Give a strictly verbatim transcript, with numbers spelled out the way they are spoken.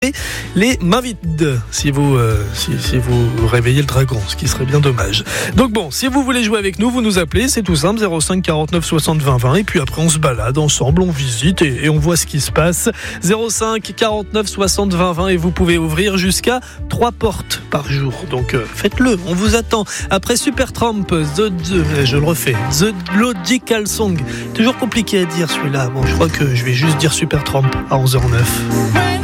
rater les mains vides si vous, euh, si, si vous réveillez le dragon, ce qui serait bien dommage. Donc bon, si vous voulez jouer avec nous, vous nous appelez, c'est tout simple, zéro cinq quarante-neuf soixante vingt vingt, et puis après on se balade ensemble, on visite et, et on voit ce qui se passe. zéro cinq quarante-neuf soixante vingt vingt, et vous pouvez ouvrir jusqu'à trois portes par jour. Donc euh, faites-le, on vous attend. Après Supertramp, The, The, je le refais, The Logical Song. Toujours compliqué à dire celui-là. Bon, je crois que je vais juste dire Supertramp à onze heures zéro neuf.